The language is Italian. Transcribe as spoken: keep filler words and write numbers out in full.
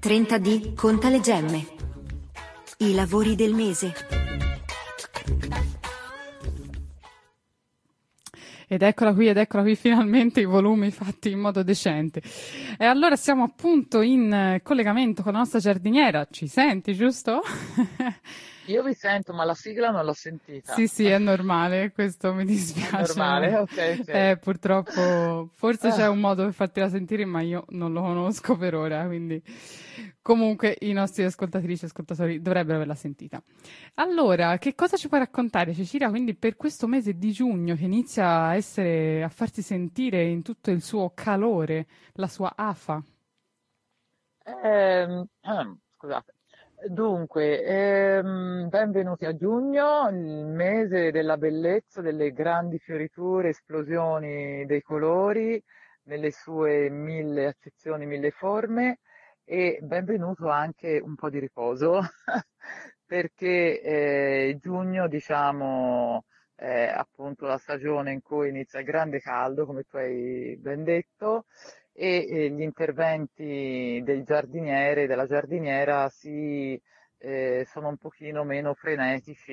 trenta D conta le gemme. I lavori del mese. Ed eccola qui, ed eccola qui, finalmente i volumi fatti in modo decente. E allora siamo appunto in collegamento con la nostra giardiniera. Ci senti, giusto? Io vi sento, ma la sigla non l'ho sentita. Sì, sì, è normale, questo mi È dispiace, normale? ma Ok, ok. eh, purtroppo forse c'è un Ah, modo per fartela sentire, ma io non lo conosco per ora, quindi comunque i nostri ascoltatrici e ascoltatori dovrebbero averla sentita. Allora, che cosa ci puoi raccontare, Cecilia? Quindi per questo mese di giugno che inizia a essere, a farsi sentire in tutto il suo calore, la sua afa. ehm, ehm, scusate. Dunque, ehm, benvenuti a giugno, il mese della bellezza, delle grandi fioriture, esplosioni dei colori, nelle sue mille accezioni, mille forme, e benvenuto anche un po' di riposo, perché eh, giugno, diciamo, è appunto la stagione in cui inizia il grande caldo, come tu hai ben detto, e eh, gli interventi del giardiniere e della giardiniera si, eh, sono un pochino meno frenetici